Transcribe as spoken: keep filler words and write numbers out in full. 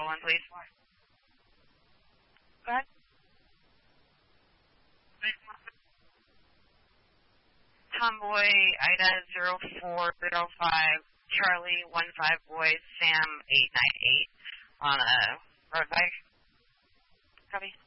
one, please. Go ahead. Tomboy, Ida zero four zero five, Charlie one five boy, Sam eight nine eight on a road bike. Copy.